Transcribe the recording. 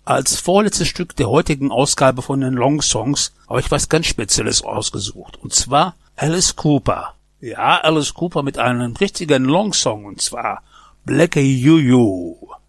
Als vorletztes Stück der heutigen Ausgabe von den Long Songs habe ich was ganz Spezielles ausgesucht. Und zwar Alice Cooper. Ja, Alice Cooper mit einem richtigen Long Song, und zwar Black You.